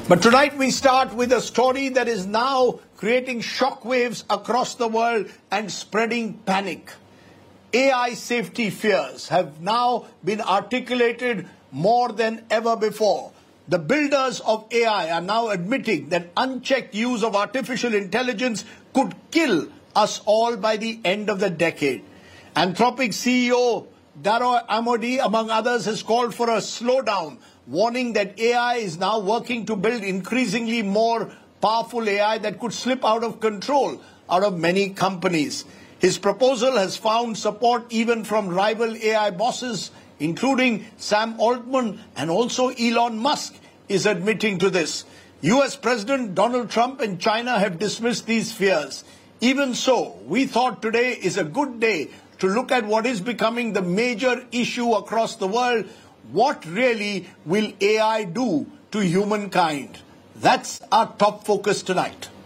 But tonight we start with a story that is now creating shockwaves across the world and spreading panic. AI safety fears have now been articulated more than ever before. The builders of AI are now admitting that unchecked use of artificial intelligence could kill us all by the end of the decade. Anthropic CEO Dara Amodi, among others, has called for a slowdown, warning that AI is now working to build increasingly more powerful AI that could slip out of control out of many companies. His proposal has found support even from rival AI bosses, including Sam Altman, and also Elon Musk is admitting to this. US President Donald Trump and China have dismissed these fears. Even so, we thought today is a good day to look at what is becoming the major issue across the world. What really will AI do to humankind? That's our top focus tonight.